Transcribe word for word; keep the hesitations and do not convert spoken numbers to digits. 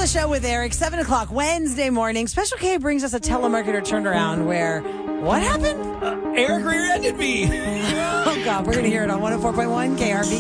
the show with Eric, seven o'clock Wednesday morning. Special K brings us a telemarketer turnaround where, what happened? Uh, Eric rear-ended me. Oh, God, we're going to hear it on one oh four point one K R B.